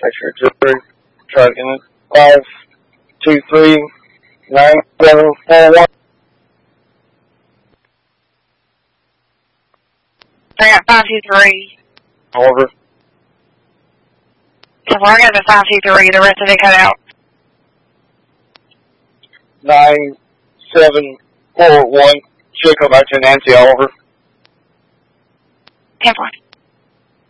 Picture 2, truck in 5239741. I got 523. Over. So I got the 523, the rest of it cut out. 9741. Should come back to Nancy. Over. 10-4.